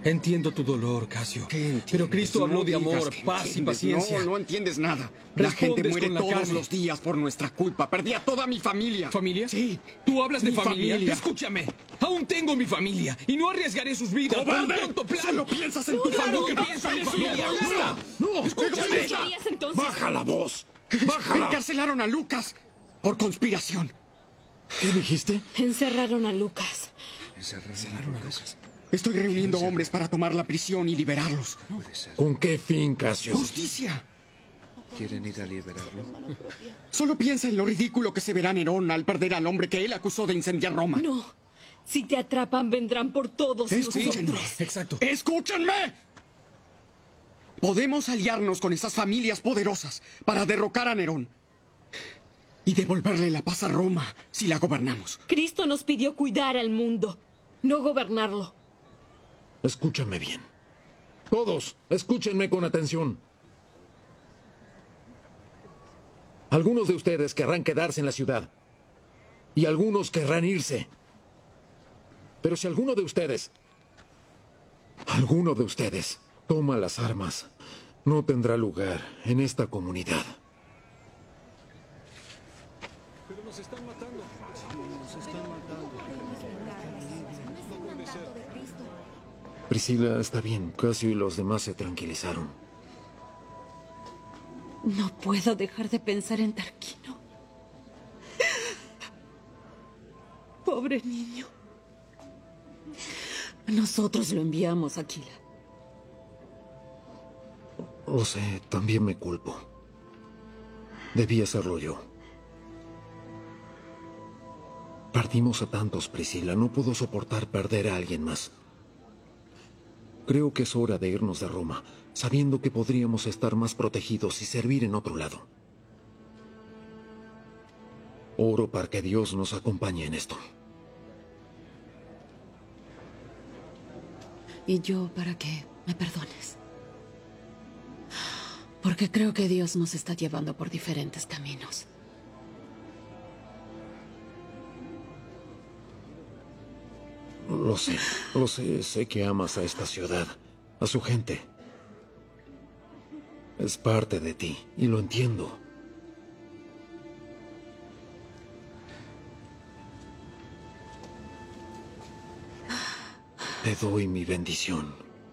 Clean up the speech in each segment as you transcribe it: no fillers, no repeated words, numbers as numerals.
Entiendo tu dolor, Casio. Pero Cristo habló de amor, paz y paciencia. No entiendes nada. La gente Respondes muere con la todos carne. los días por nuestra culpa. Perdí a toda mi familia. ¿Familia? Sí. ¿Tú hablas de Mi familia? Escúchame. Aún tengo mi familia y no arriesgaré sus vidas por un tonto plan. Solo piensas en tu Claro que familia. pienso en mi familia. No, Escúchame. ¿Qué querías entonces? ¡Baja la voz! ¡Bájala! Encarcelaron a Lucas por conspiración. ¿Qué dijiste? Encerraron a Lucas. Estoy reuniendo hombres para tomar la prisión y liberarlos. ¿Con qué fin, Casio? ¡Justicia! ¿Quieren ir a liberarlo? Solo piensa en lo ridículo que se verá Nerón al perder al hombre que él acusó de incendiar Roma. No. Si te atrapan, vendrán por todos Escúchenme. nosotros. Exacto. ¡Escúchenme! Podemos aliarnos con esas familias poderosas para derrocar a Nerón y devolverle la paz a Roma si la gobernamos. Cristo nos pidió cuidar al mundo, no gobernarlo. Escúchame bien. Todos, escúchenme con atención. Algunos de ustedes querrán quedarse en la ciudad. Y algunos querrán irse. Pero si alguno de ustedes toma las armas, no tendrá lugar en esta comunidad. Pero nos están matando. Priscila, está bien. Casio y los demás se tranquilizaron. No puedo dejar de pensar en Tarquino. Pobre niño. Nosotros lo enviamos a Aquila. Lo sé, también me culpo. Debí hacerlo yo. Perdimos a tantos, Priscila. No puedo soportar perder a alguien más. Creo que es hora de irnos de Roma, sabiendo que podríamos estar más protegidos y servir en otro lado. Oro para que Dios nos acompañe en esto. Y yo para que me perdones. Porque creo que Dios nos está llevando por diferentes caminos. Lo sé, sé que amas a esta ciudad, a su gente. Es parte de ti, y lo entiendo. Te doy mi bendición.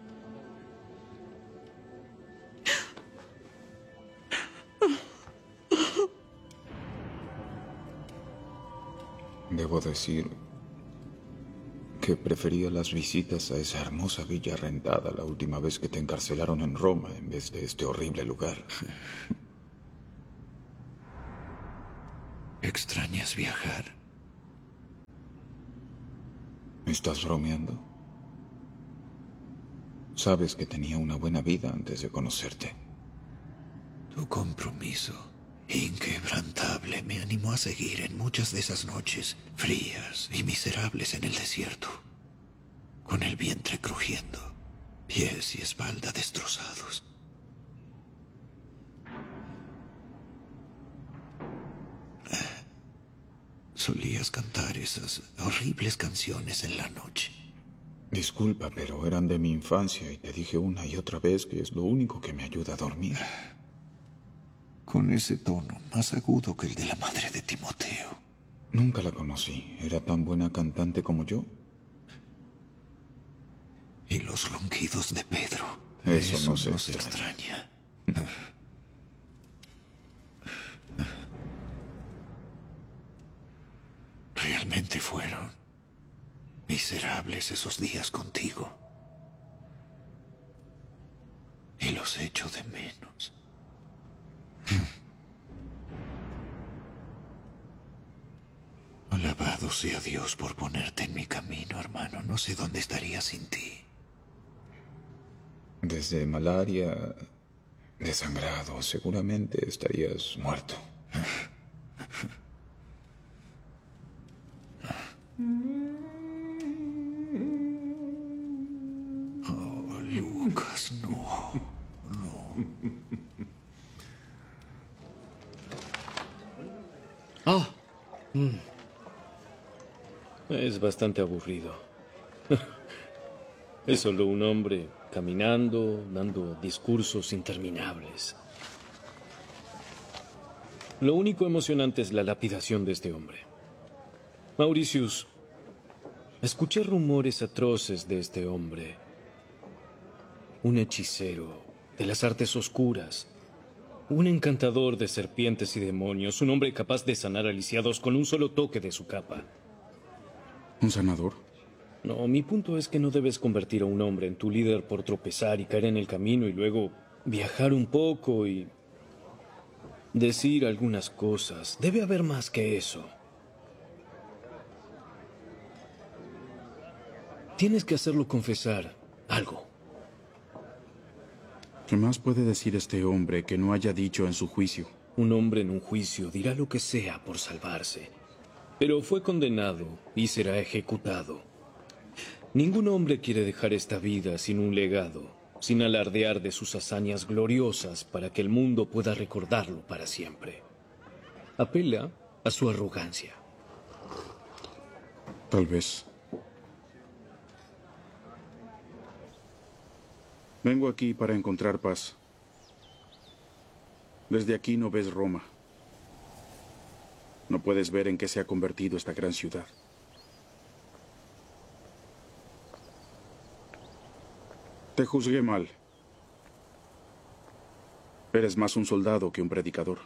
Debo decir que prefería las visitas a esa hermosa villa rentada la última vez que te encarcelaron en Roma en vez de este horrible lugar. ¿Extrañas viajar? ¿Estás bromeando? Sabes que tenía una buena vida antes de conocerte. Tu compromiso inquebrantable me animó a seguir en muchas de esas noches frías y miserables en el desierto, con el vientre crujiendo, pies y espalda destrozados. Solías cantar esas horribles canciones en la noche. Disculpa, pero eran de mi infancia y te dije una y otra vez que es lo único que me ayuda a dormir. Con ese tono más agudo que el de la madre de Timoteo. Nunca la conocí. ¿Era tan buena cantante como yo? Y los ronquidos de Pedro. Eso no se extraña. Realmente fueron miserables esos días contigo. Y los echo de menos. Alabado sea Dios por ponerte en mi camino, hermano. No sé dónde estaría sin ti. Desde malaria, desangrado, seguramente estarías muerto. Oh, Lucas, no. Ah. Es bastante aburrido. Es solo un hombre caminando, dando discursos interminables. Lo único emocionante es la lapidación de este hombre. Mauritius, escuché rumores atroces de este hombre. Un hechicero de las artes oscuras. Un encantador de serpientes y demonios. Un hombre capaz de sanar a lisiados con un solo toque de su capa. ¿Un sanador? No, mi punto es que no debes convertir a un hombre en tu líder por tropezar y caer en el camino y luego viajar un poco y decir algunas cosas. Debe haber más que eso. Tienes que hacerlo confesar algo. ¿Qué más puede decir este hombre que no haya dicho en su juicio? Un hombre en un juicio dirá lo que sea por salvarse, pero fue condenado y será ejecutado. Ningún hombre quiere dejar esta vida sin un legado, sin alardear de sus hazañas gloriosas para que el mundo pueda recordarlo para siempre. Apela a su arrogancia. Tal vez. Vengo aquí para encontrar paz. Desde aquí no ves Roma. No puedes ver en qué se ha convertido esta gran ciudad. Te juzgué mal. Eres más un soldado que un predicador.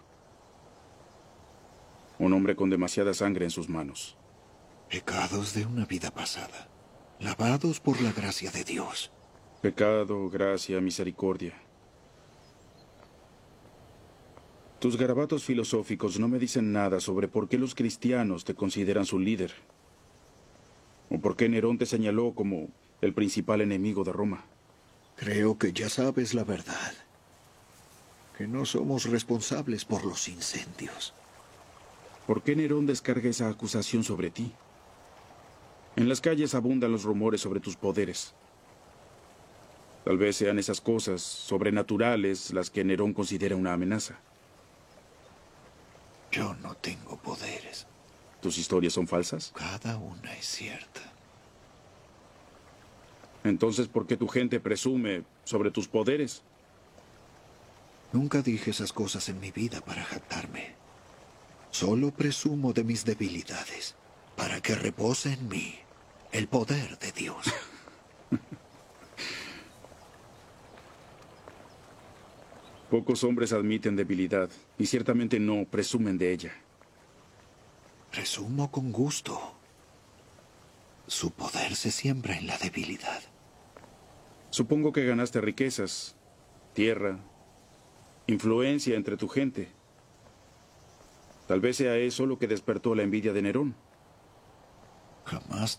Un hombre con demasiada sangre en sus manos. Pecados de una vida pasada, lavados por la gracia de Dios. Pecado, gracia, misericordia. Tus garabatos filosóficos no me dicen nada sobre por qué los cristianos te consideran su líder. O por qué Nerón te señaló como el principal enemigo de Roma. Creo que ya sabes la verdad. Que no somos responsables por los incendios. ¿Por qué Nerón descarga esa acusación sobre ti? En las calles abundan los rumores sobre tus poderes. Tal vez sean esas cosas sobrenaturales las que Nerón considera una amenaza. Yo no tengo poderes. ¿Tus historias son falsas? Cada una es cierta. Entonces, ¿por qué tu gente presume sobre tus poderes? Nunca dije esas cosas en mi vida para jactarme. Solo presumo de mis debilidades, para que repose en mí el poder de Dios. Pocos hombres admiten debilidad, y ciertamente no presumen de ella. Presumo con gusto. Su poder se siembra en la debilidad. Supongo que ganaste riquezas, tierra, influencia entre tu gente. Tal vez sea eso lo que despertó la envidia de Nerón. Jamás